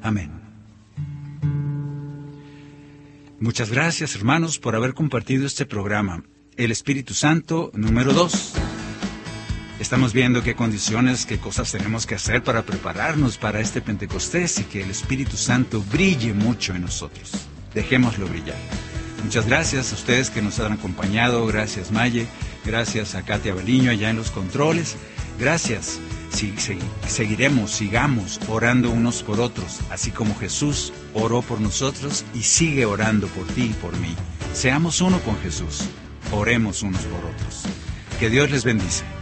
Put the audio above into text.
Amén. Muchas gracias, hermanos, por haber compartido este programa. El Espíritu Santo, número 2. Estamos viendo qué condiciones, qué cosas tenemos que hacer para prepararnos para este Pentecostés y que el Espíritu Santo brille mucho en nosotros. Dejémoslo brillar. Muchas gracias a ustedes que nos han acompañado. Gracias, Maye. Gracias a Katia Baliño allá en los controles. Gracias. Sigamos orando unos por otros, así como Jesús oró por nosotros y sigue orando por ti y por mí. Seamos uno con Jesús. Oremos unos por otros. Que Dios les bendice.